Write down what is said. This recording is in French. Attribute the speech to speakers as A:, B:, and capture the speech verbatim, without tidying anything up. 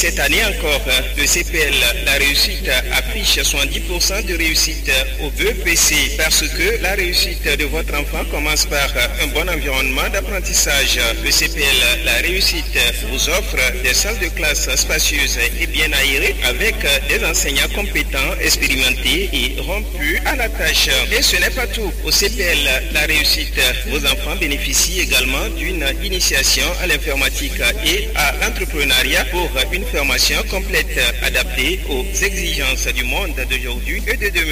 A: cette année encore, le C P L, la réussite affiche soixante-dix pour cent de réussite au B E P C parce que la réussite de votre enfant commence par un bon environnement d'apprentissage. Le C P L, la réussite, vous offre des salles de classe spacieuses et bien aérées avec des enseignants compétents, expérimentés et rompus à la tâche. Et ce n'est pas tout. Au C P L, la réussite, vos enfants bénéficient également d'une initiation à l'informatique et à l'entrepreneuriat pour une formation complète adaptée aux exigences du monde d'aujourd'hui et de demain.